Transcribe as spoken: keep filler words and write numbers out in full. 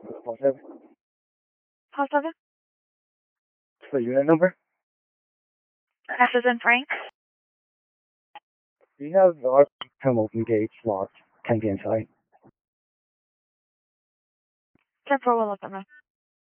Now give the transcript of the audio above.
Four seven. Paul seven? What's the unit number? F is in Frank. Do you have our come open gate locked? Can't get inside. ten four will open up.